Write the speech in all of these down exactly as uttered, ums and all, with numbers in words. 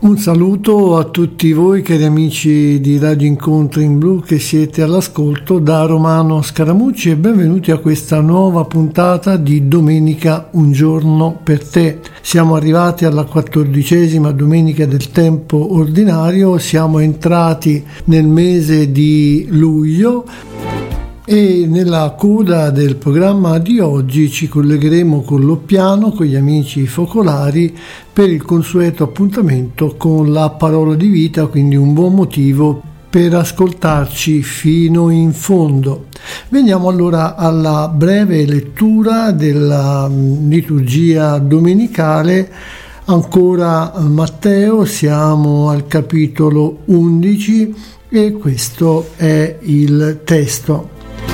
Un saluto a tutti voi cari amici di Radio Incontro in Blu che siete all'ascolto da Romano Scaramucci e benvenuti a questa nuova puntata di Domenica Un Giorno per Te. Siamo arrivati alla quattordicesima domenica del tempo ordinario, siamo entrati nel mese di luglio e nella coda del programma di oggi ci collegheremo con l'Oppiano, con gli amici focolari, per il consueto appuntamento con la parola di vita, quindi un buon motivo per ascoltarci fino in fondo. Veniamo allora alla breve lettura della liturgia domenicale. Ancora Matteo, siamo al capitolo undici e questo è il testo.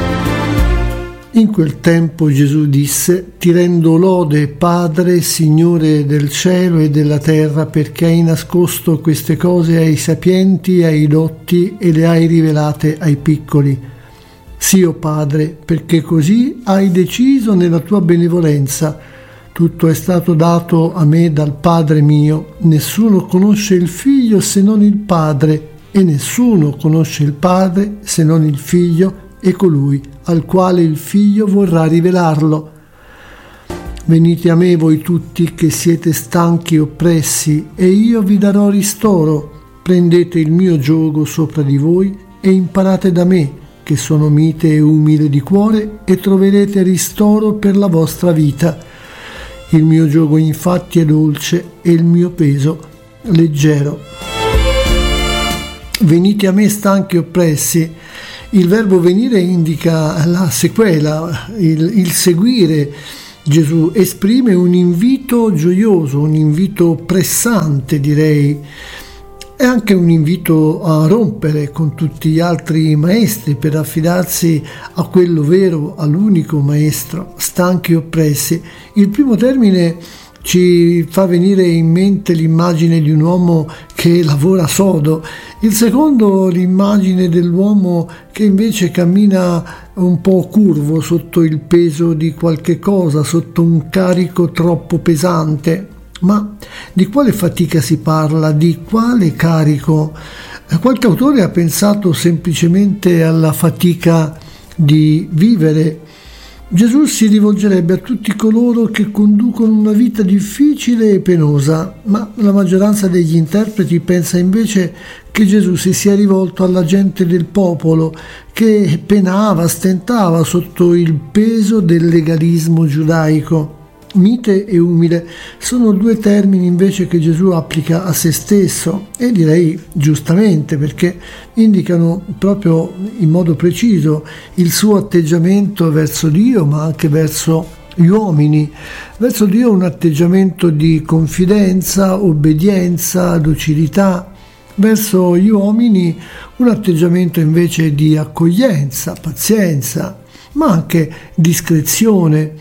In quel tempo Gesù disse: Ti rendo lode, Padre, Signore del cielo e della terra, perché hai nascosto queste cose ai sapienti e ai dotti e le hai rivelate ai piccoli. Sì, o Padre, perché così hai deciso nella tua benevolenza. Tutto è stato dato a me dal Padre mio. Nessuno conosce il Figlio se non il Padre, e nessuno conosce il Padre se non il Figlio e colui al quale il Figlio vorrà rivelarlo. Venite a me voi tutti che siete stanchi e oppressi, e io vi darò ristoro. Prendete il mio giogo sopra di voi e imparate da me, che sono mite e umile di cuore, e troverete ristoro per la vostra vita. Il mio giogo infatti è dolce e il mio peso leggero. Venite a me stanchi e oppressi. Il verbo venire indica la sequela, il, il seguire. Gesù esprime un invito gioioso, un invito pressante, direi. È anche un invito a rompere con tutti gli altri maestri per affidarsi a quello vero, all'unico maestro, stanchi e oppressi. Il primo termine ci fa venire in mente l'immagine di un uomo che lavora sodo, il secondo l'immagine dell'uomo che invece cammina un po' curvo sotto il peso di qualche cosa, sotto un carico troppo pesante. Ma di quale fatica si parla? Di quale carico? Qualche autore ha pensato semplicemente alla fatica di vivere. Gesù si rivolgerebbe a tutti coloro che conducono una vita difficile e penosa, ma la maggioranza degli interpreti pensa invece che Gesù si sia rivolto alla gente del popolo che penava, stentava sotto il peso del legalismo giudaico. Mite e umile sono due termini invece che Gesù applica a se stesso, e direi giustamente, perché indicano proprio in modo preciso il suo atteggiamento verso Dio, ma anche verso gli uomini. Verso Dio un atteggiamento di confidenza, obbedienza, docilità. Verso gli uomini un atteggiamento invece di accoglienza, pazienza, ma anche discrezione.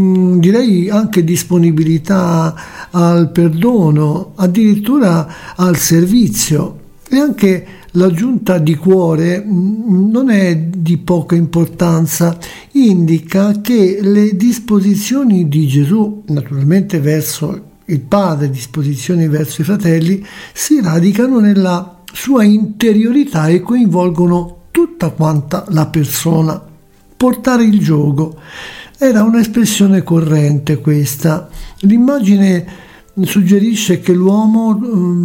Direi anche disponibilità al perdono, addirittura al servizio. E anche l'aggiunta di cuore non è di poca importanza, indica che le disposizioni di Gesù, naturalmente verso il Padre, disposizioni verso i fratelli, si radicano nella sua interiorità e coinvolgono tutta quanta la persona. Portare il giogo era un'espressione corrente questa. L'immagine suggerisce che l'uomo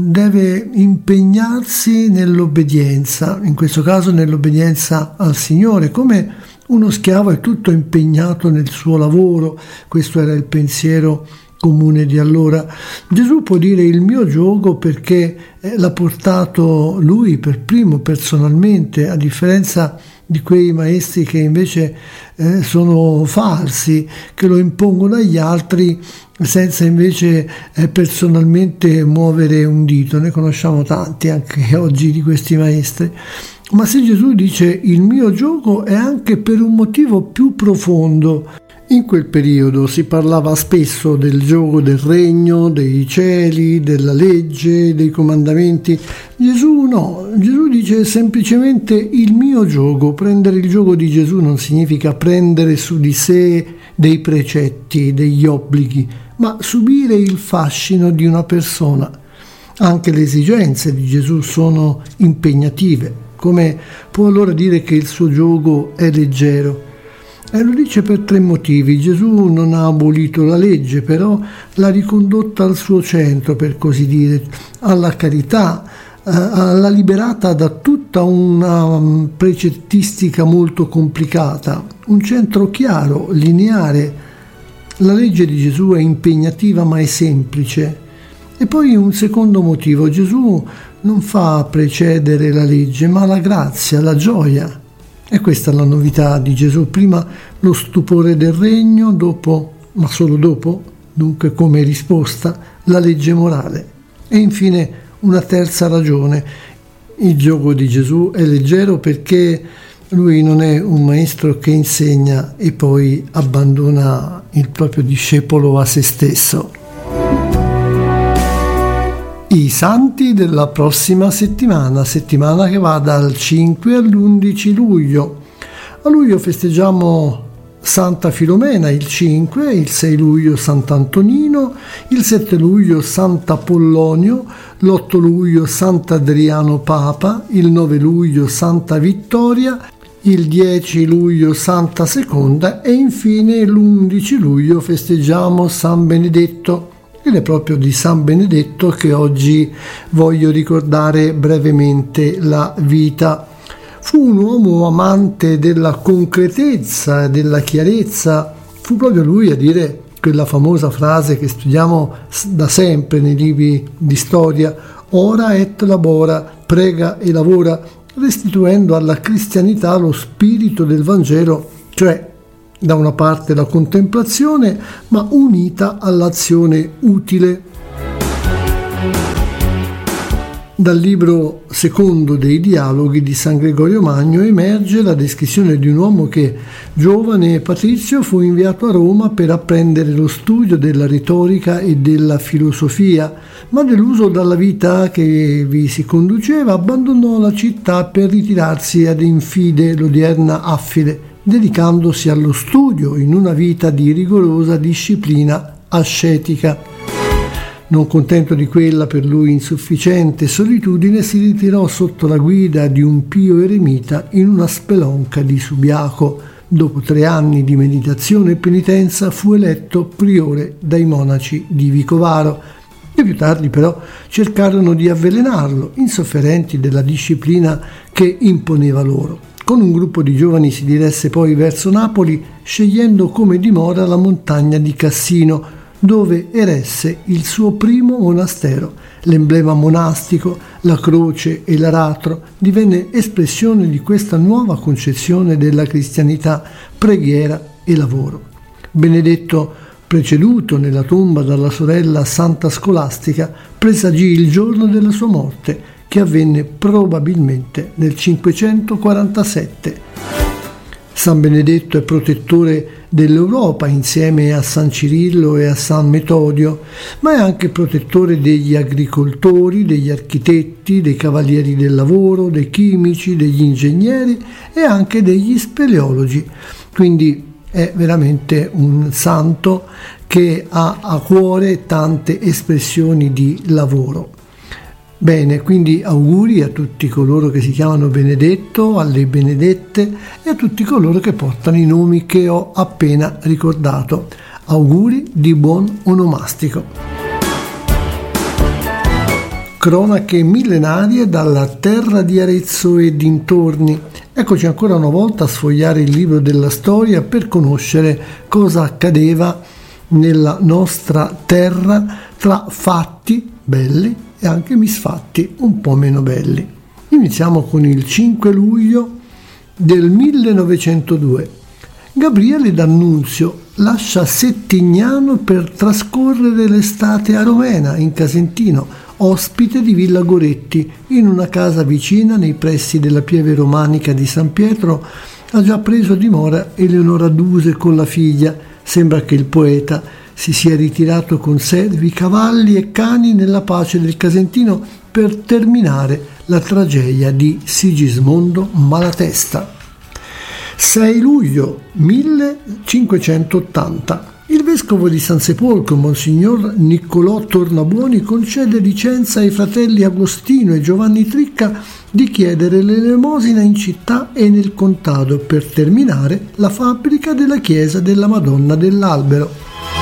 deve impegnarsi nell'obbedienza, in questo caso nell'obbedienza al Signore, come uno schiavo è tutto impegnato nel suo lavoro. Questo era il pensiero comune di allora. Gesù può dire il mio giogo perché l'ha portato lui per primo, personalmente, a differenza di quei maestri che invece eh, sono falsi, che lo impongono agli altri senza invece eh, personalmente muovere un dito. Ne conosciamo tanti anche oggi di questi maestri. Ma se Gesù dice il mio giogo è anche per un motivo più profondo. In quel periodo si parlava spesso del giogo del regno, dei cieli, della legge, dei comandamenti. Gesù no, Gesù dice semplicemente il mio giogo. Prendere il giogo di Gesù non significa prendere su di sé dei precetti, degli obblighi, ma subire il fascino di una persona. Anche le esigenze di Gesù sono impegnative. Come può allora dire che il suo giogo è leggero? E lo dice per tre motivi. Gesù non ha abolito la legge, però l'ha ricondotta al suo centro, per così dire, alla carità, eh, l'ha liberata da tutta una precettistica molto complicata, un centro chiaro, lineare. La legge di Gesù è impegnativa ma è semplice. E poi un secondo motivo: Gesù non fa precedere la legge, ma la grazia, la gioia. E questa è la novità di Gesù: prima lo stupore del regno, dopo, ma solo dopo, dunque come risposta, la legge morale. E infine una terza ragione: il gioco di Gesù è leggero perché lui non è un maestro che insegna e poi abbandona il proprio discepolo a se stesso. I santi della prossima settimana, settimana che va dal cinque all'undici luglio. A luglio festeggiamo Santa Filomena il cinque, il sei luglio Sant'Antonino, il sette luglio Sant'Apollonio, l'otto luglio Sant'Adriano Papa, il nove luglio Santa Vittoria, il dieci luglio Santa Seconda e infine l'undici luglio festeggiamo San Benedetto. Ed è proprio di San Benedetto che oggi voglio ricordare brevemente la vita. Fu un uomo amante della concretezza e della chiarezza. Fu proprio lui a dire quella famosa frase che studiamo da sempre nei libri di storia: ora et labora, prega e lavora, restituendo alla cristianità lo spirito del Vangelo, cioè da una parte la contemplazione, ma unita all'azione utile. Dal libro secondo dei dialoghi di San Gregorio Magno emerge la descrizione di un uomo che, giovane e patrizio, fu inviato a Roma per apprendere lo studio della retorica e della filosofia, ma deluso dalla vita che vi si conduceva, abbandonò la città per ritirarsi ad Enfide, l'odierna Affide, dedicandosi allo studio in una vita di rigorosa disciplina ascetica. Non contento di quella per lui insufficiente solitudine, si ritirò sotto la guida di un pio eremita in una spelonca di Subiaco. Dopo tre anni di meditazione e penitenza fu eletto priore dai monaci di Vicovaro, e più tardi però cercarono di avvelenarlo, insofferenti della disciplina che imponeva loro. Con un gruppo di giovani si diresse poi verso Napoli, scegliendo come dimora la montagna di Cassino, dove eresse il suo primo monastero. L'emblema monastico, la croce e l'aratro, divenne espressione di questa nuova concezione della cristianità: preghiera e lavoro. Benedetto, preceduto nella tomba dalla sorella Santa Scolastica, presagì il giorno della sua morte, che avvenne probabilmente nel cinquecentoquarantasette. San Benedetto è protettore dell'Europa insieme a San Cirillo e a San Metodio, ma è anche protettore degli agricoltori, degli architetti, dei cavalieri del lavoro, dei chimici, degli ingegneri e anche degli speleologi. Quindi è veramente un santo che ha a cuore tante espressioni di lavoro. Bene, quindi auguri a tutti coloro che si chiamano Benedetto, alle Benedette e a tutti coloro che portano i nomi che ho appena ricordato. Auguri di buon onomastico. Cronache millenarie dalla terra di Arezzo e dintorni. Eccoci ancora una volta a sfogliare il libro della storia per conoscere cosa accadeva nella nostra terra tra fatti belli e anche misfatti un po' meno belli. Iniziamo con il cinque luglio del millenovecentodue. Gabriele D'Annunzio lascia Settignano per trascorrere l'estate a Rovena, in Casentino, ospite di Villa Goretti, in una casa vicina nei pressi della pieve romanica di San Pietro. Ha già preso dimora Eleonora Duse con la figlia. Sembra che il poeta si sia ritirato con servi, cavalli e cani nella pace del Casentino per terminare la tragedia di Sigismondo Malatesta. sei luglio millecinquecentottanta. Il vescovo di San Sepolcro, Monsignor Niccolò Tornabuoni, concede licenza ai fratelli Agostino e Giovanni Tricca di chiedere l'elemosina in città e nel contado per terminare la fabbrica della chiesa della Madonna dell'Albero.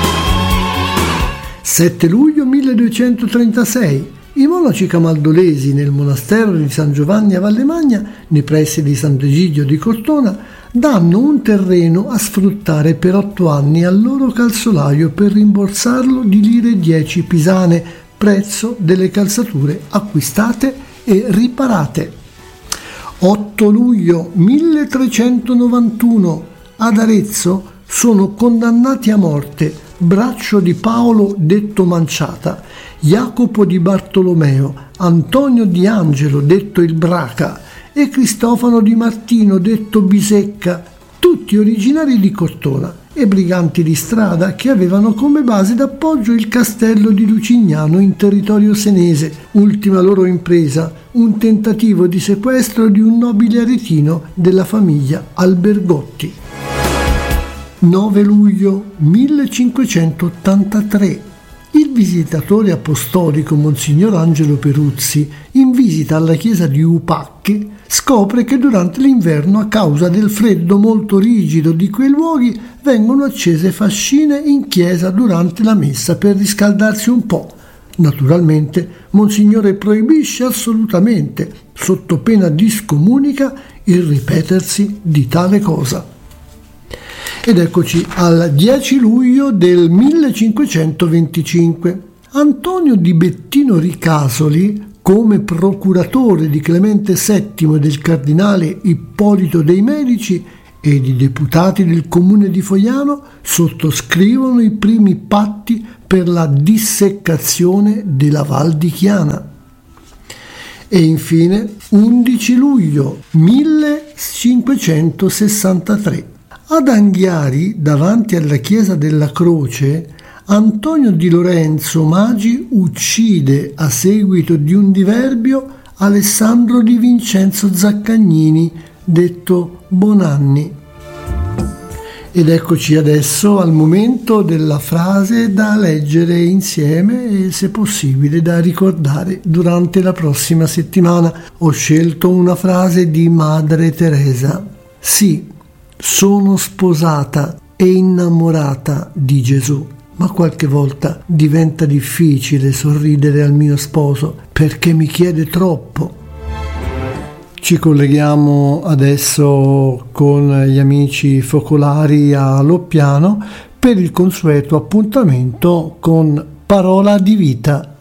sette luglio milleduecentotrentasei. I monaci camaldolesi nel monastero di San Giovanni a Vallemagna, nei pressi di Sant'Egidio di Cortona, danno un terreno a sfruttare per otto anni al loro calzolaio per rimborsarlo di lire dieci pisane, prezzo delle calzature acquistate e riparate. otto luglio milletrecentonovantuno. Ad Arezzo sono condannati a morte Braccio di Paolo detto Manciata, Jacopo di Bartolomeo, Antonio di Angelo detto il Braca e Cristofano di Martino detto Bisecca, tutti originari di Cortona e briganti di strada che avevano come base d'appoggio il castello di Lucignano in territorio senese, ultima loro impresa, un tentativo di sequestro di un nobile aretino della famiglia Albergotti. nove luglio millecinquecentottantatré. Il visitatore apostolico Monsignor Angelo Peruzzi, in visita alla chiesa di Upacchi, scopre che durante l'inverno, a causa del freddo molto rigido di quei luoghi, vengono accese fascine in chiesa durante la messa per riscaldarsi un po'. Naturalmente, Monsignore proibisce assolutamente, sotto pena di scomunica, il ripetersi di tale cosa. Ed eccoci al dieci luglio del millecinquecentoventicinque. Antonio di Bettino Ricasoli, come procuratore di Clemente settimo e del cardinale Ippolito dei Medici ed i deputati del comune di Fogliano, sottoscrivono i primi patti per la disseccazione della Val di Chiana. E infine undici luglio millecinquecentosessantatré. Ad Anghiari, davanti alla chiesa della Croce, Antonio di Lorenzo Magi uccide a seguito di un diverbio Alessandro di Vincenzo Zaccagnini, detto Bonanni. Ed eccoci adesso al momento della frase da leggere insieme e, se possibile, da ricordare durante la prossima settimana. Ho scelto una frase di Madre Teresa. Sì, sono sposata e innamorata di Gesù, ma qualche volta diventa difficile sorridere al mio sposo perché mi chiede troppo. Ci colleghiamo adesso con gli amici focolari a Loppiano per il consueto appuntamento con Parola di Vita.